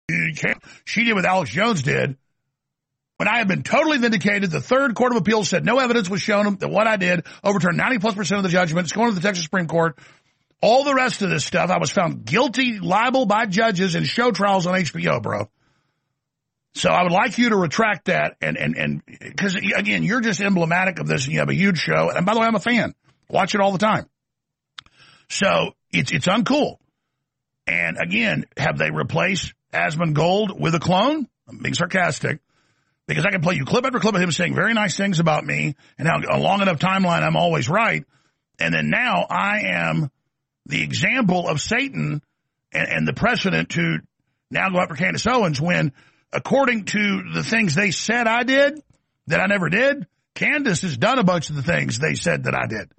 she did what Alex Jones did. When I had been totally vindicated, the Third Court of Appeals said no evidence was shown that what I did overturned 90+% of the judgment. It's going to the Texas Supreme Court. All the rest of this stuff, I was found guilty, liable by judges in show trials on HBO, bro. So I would like you to retract that, and because, again, you're just emblematic of this, and you have a huge show. And by the way, I'm a fan. Watch it all the time. So it's uncool. And, again, have they replaced Asmongold with a clone? I'm being sarcastic. Because I can play you clip after clip of him saying very nice things about me and how a long enough timeline I'm always right. And then now I am the example of Satan and the precedent to now go after Candace Owens when, according to the things they said I did that I never did, Candace has done a bunch of the things they said that I did.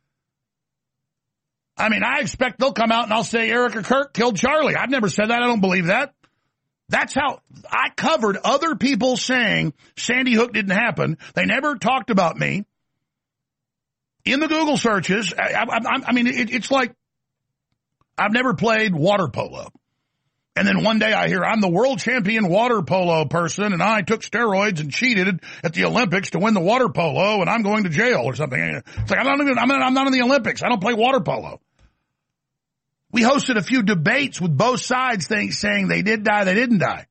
I mean, I expect they'll come out and I'll say Erica Kirk killed Charlie. I've never said that. I don't believe that. That's how I covered other people saying Sandy Hook didn't happen. They never talked about me in the Google searches. I mean, it's like I've never played water polo. And then one day I hear I'm the world champion water polo person and I took steroids and cheated at the Olympics to win the water polo and I'm going to jail or something. It's like I'm not in the Olympics. I don't play water polo. We hosted a few debates with both sides saying they did die, they didn't die.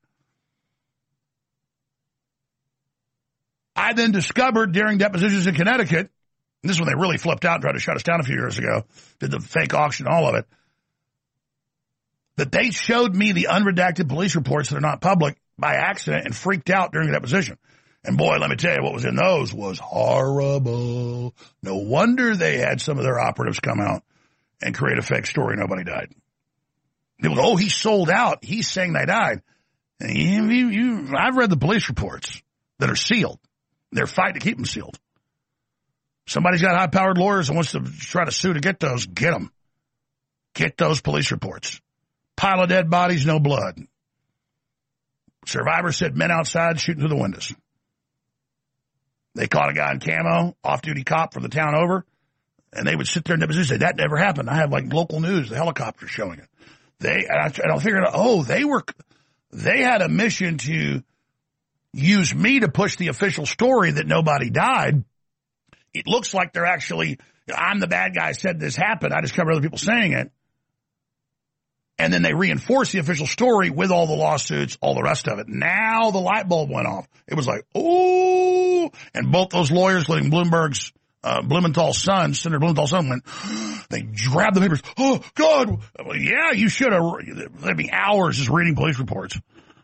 I then discovered during depositions in Connecticut, and this is when they really flipped out and tried to shut us down a few years ago, did the fake auction, all of it, that they showed me the unredacted police reports that are not public by accident and freaked out during the deposition. And boy, let me tell you, what was in those was horrible. No wonder they had some of their operatives come out and create a fake story. Nobody died. People go, oh, he sold out. He's saying they died. And I've read the police reports that are sealed. They're fighting to keep them sealed. Somebody's got high-powered lawyers and wants to try to sue to get those. Get them. Get those police reports. Pile of dead bodies, no blood. Survivor said men outside shooting through the windows. They caught a guy in camo, off-duty cop from the town over. And they would sit there and say, that never happened. I have like local news, the helicopter showing it. And I figured out, they had a mission to use me to push the official story that nobody died. It looks like they're actually, I'm the bad guy, said this happened. I just covered other people saying it. And then they reinforce the official story with all the lawsuits, all the rest of it. Now the light bulb went off. It was like, oh, and both those lawyers, including Bloomberg's, Blumenthal's son, Senator Blumenthal's son, went, they grabbed the papers. Oh, God. Well, yeah, you should have. There'd be hours just reading police reports.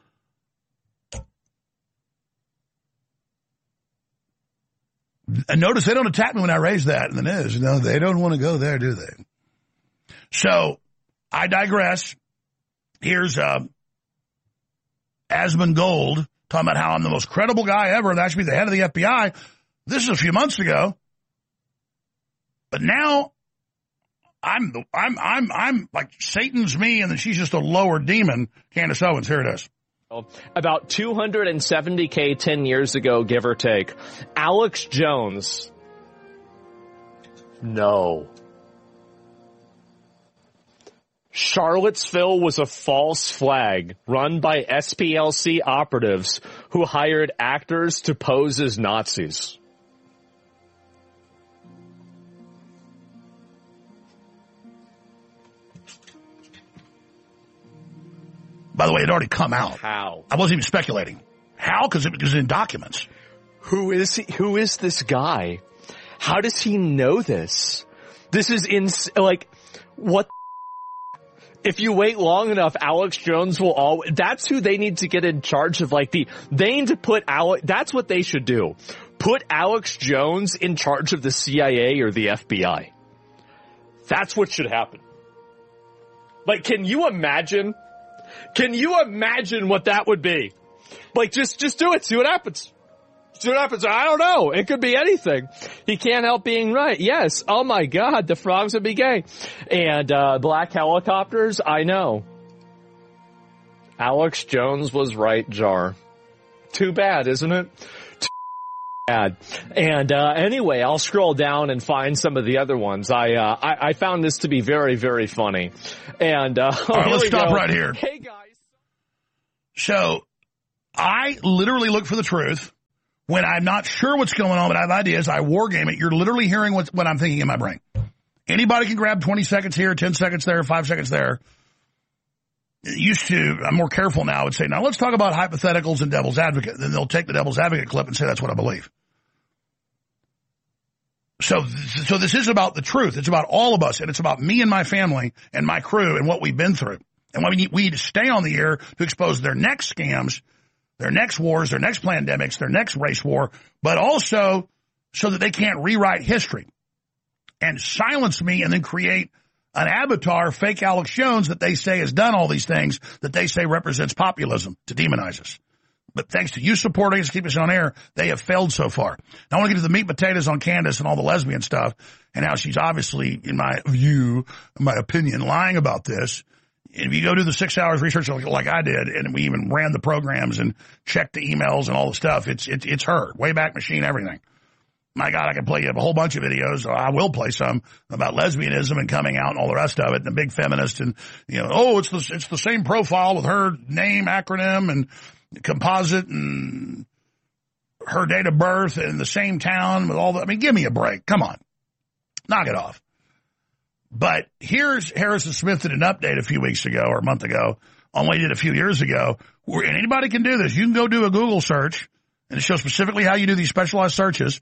And notice they don't attack me when I raise that in the news. No, they don't want to go there, do they? So I digress. Here's Asmongold talking about how I'm the most credible guy ever, and that should be the head of the FBI. This is a few months ago. But now I'm like Satan's me, and then she's just a lower demon. Candace Owens, here it is. About 270K 10 years ago, give or take. Alex Jones. No. Charlottesville was a false flag run by SPLC operatives who hired actors to pose as Nazis. By the way, it had already come out. How? I wasn't even speculating. How? Because it was in documents. Who is he? Who is this guy? How does he know this? This is what? If you wait long enough, Alex Jones will that's who they need to get in charge of, they need to put that's what they should do. Put Alex Jones in charge of the CIA or the FBI. That's what should happen. Can you imagine? Can you imagine what that would be? Just do it. See what happens. See what happens. I don't know. It could be anything. He can't help being right. Yes. Oh my God. The frogs would be gay. And, black helicopters. I know. Alex Jones was right, Jar. Too bad, isn't it? Too bad. And, anyway, I'll scroll down and find some of the other ones. I found this to be very, very funny. And, all right, let's stop right here. Hey guys. So I literally look for the truth. When I'm not sure what's going on, but I have ideas, I war game it. You're literally hearing what I'm thinking in my brain. Anybody can grab 20 seconds here, 10 seconds there, 5 seconds there. I'm more careful now. I would say, now let's talk about hypotheticals and devil's advocate. Then they'll take the devil's advocate clip and say that's what I believe. So this is about the truth. It's about all of us, and it's about me and my family and my crew and what we've been through. And why we need to stay on the air to expose their next scams, their next wars, their next pandemics, their next race war, but also so that they can't rewrite history and silence me and then create an avatar, fake Alex Jones, that they say has done all these things that they say represents populism to demonize us. But thanks to you supporting us, keep us on air, they have failed so far. Now I want to get to the meat and potatoes on Candace and all the lesbian stuff and how she's obviously, in my view, in my opinion, lying about this. If you go do the 6 hours research like I did, and we even ran the programs and checked the emails and all the stuff, it's her. Wayback Machine, everything. My God, I can play you a whole bunch of videos. I will play some about lesbianism and coming out and all the rest of it, and the big feminist and, it's the same profile with her name, acronym, and composite, and her date of birth, and the same town with all the, give me a break. Come on. Knock it off. But here's Harrison Smith did an update a few weeks ago or a month ago on what he did a few years ago. And anybody can do this. You can go do a Google search, and it shows specifically how you do these specialized searches.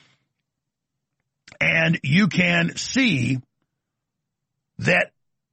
And you can see that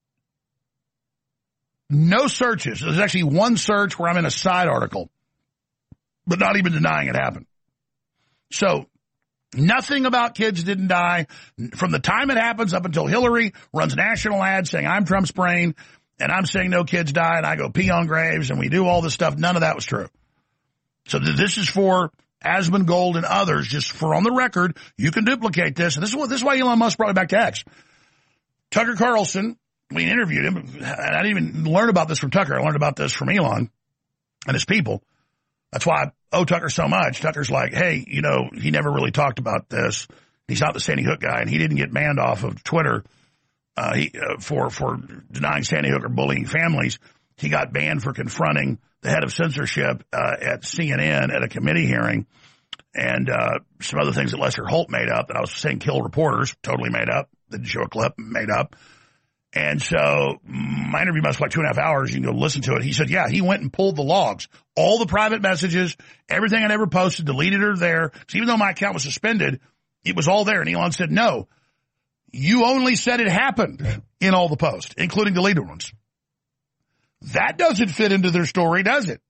no searches. There's actually one search where I'm in a side article, but not even denying it happened. So nothing about kids didn't die from the time it happens up until Hillary runs national ads saying I'm Trump's brain and I'm saying no kids died and I go pee on graves and we do all this stuff. None of that was true. So this is for Asmongold and others, just for on the record. You can duplicate this. And this is why Elon Musk brought it back to X. Tucker Carlson, we interviewed him, and I didn't even learn about this from Tucker. I learned about this from Elon and his people. That's why I owe Tucker so much. Tucker's like, hey, he never really talked about this. He's not the Sandy Hook guy, and he didn't get banned off of Twitter for denying Sandy Hook or bullying families. He got banned for confronting the head of censorship at CNN at a committee hearing, and some other things that Lester Holt made up that I was saying kill reporters, totally made up. Didn't show a clip, made up. And so my interview must like 2.5 hours. You can go listen to it. He said, yeah, he went and pulled the logs, all the private messages, everything I ever posted, deleted or there. So even though my account was suspended, it was all there. And Elon said, no, you only said it happened in all the posts, including deleted ones. That doesn't fit into their story, does it?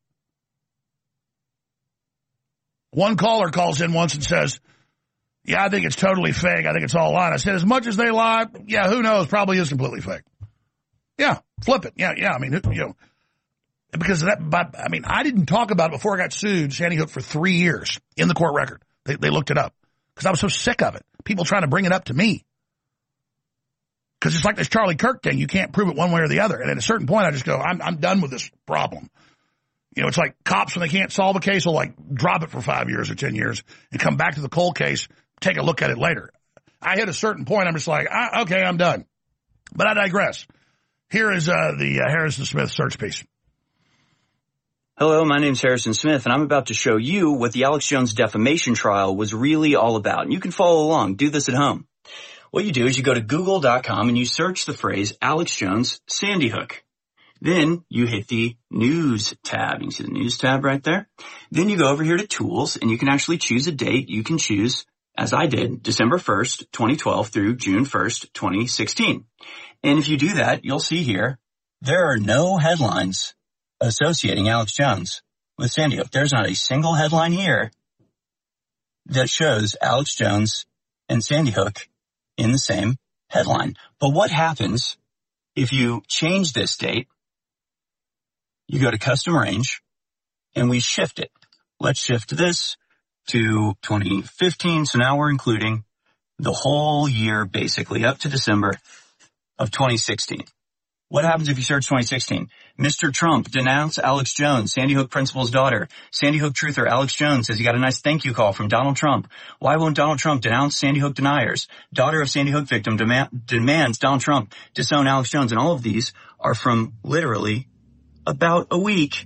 One caller calls in once and says, yeah, I think it's totally fake. I think it's all lying. I said, as much as they lie, yeah, who knows? Probably is completely fake. Yeah, flip it. Yeah. Because I didn't talk about it before I got sued, Sandy Hook, for 3 years in the court record. They looked it up because I was so sick of it. People trying to bring it up to me. Because it's like this Charlie Kirk thing. You can't prove it one way or the other. And at a certain point, I just go, I'm done with this problem. It's like cops when they can't solve a case will like drop it for 5 years or 10 years and come back to the cold case, take a look at it later. I hit a certain point, I'm just like, okay, I'm done. But I digress. Here is the Harrison Smith search piece. Hello, my name's Harrison Smith, and I'm about to show you what the Alex Jones defamation trial was really all about. And you can follow along. Do this at home. What you do is you go to google.com and you search the phrase Alex Jones Sandy Hook. Then you hit the news tab. You can see the news tab right there. Then you go over here to tools and you can actually choose a date. You can choose, as I did, December 1st, 2012 through June 1st, 2016. And if you do that, you'll see here, there are no headlines associating Alex Jones with Sandy Hook. There's not a single headline here that shows Alex Jones and Sandy Hook in the same headline. But what happens if you change this date? You go to custom range and we shift it. Let's shift this to 2015. So now we're including the whole year, basically up to December of 2016. What happens if you search 2016? Mr. Trump denounced Alex Jones, Sandy Hook principal's daughter. Sandy Hook truther Alex Jones says he got a nice thank you call from Donald Trump. Why won't Donald Trump denounce Sandy Hook deniers? Daughter of Sandy Hook victim demands Donald Trump disown Alex Jones. And all of these are from literally about a week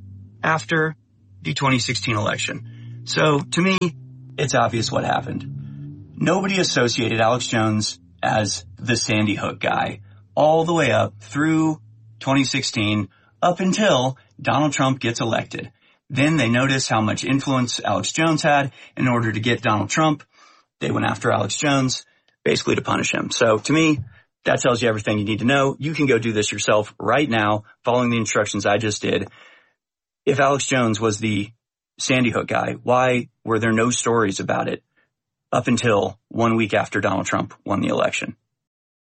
after the 2016 election. So to me, it's obvious what happened. Nobody associated Alex Jones as the Sandy Hook guy all the way up through 2016 up until Donald Trump gets elected. Then they noticed how much influence Alex Jones had. In order to get Donald Trump, they went after Alex Jones, basically to punish him. So to me, that tells you everything you need to know. You can go do this yourself right now, following the instructions I just did. If Alex Jones was the Sandy Hook guy, why were there no stories about it up until 1 week after Donald Trump won the election?